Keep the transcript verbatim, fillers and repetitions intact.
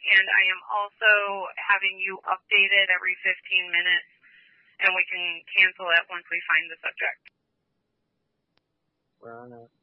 and I am also having you updated every fifteen minutes, and we can cancel it once we find the subject. We're on it.